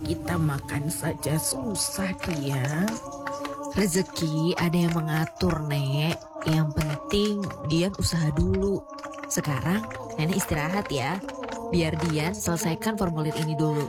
kita makan saja susah dia. Rezeki ada yang mengatur, Nek. Yang penting Dian usaha dulu. Sekarang Nenek istirahat ya. Biar Dian selesaikan formulir ini dulu.